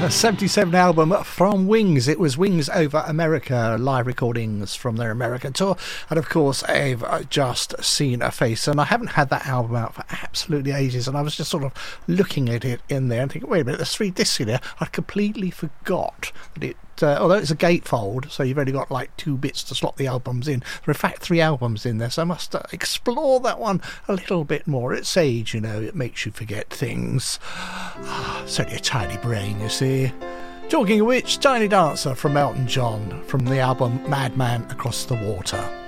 A 77 album from Wings. It was Wings Over America, live recordings from their American tour. And of course, I've just seen a face. And I haven't had that album out for absolutely ages. And I was just sort of looking at it in there and thinking, wait a minute, there's 3 discs in there. I completely forgot that it, although it's a gatefold, so you've only got like 2 bits to slot the albums in. There are in fact 3 albums in there, so I must explore that one a little bit more. It's age, you know, it makes you forget things. It's only a tiny brain, you see. Talking of which, Tiny Dancer from Elton John from the album Madman Across the Water.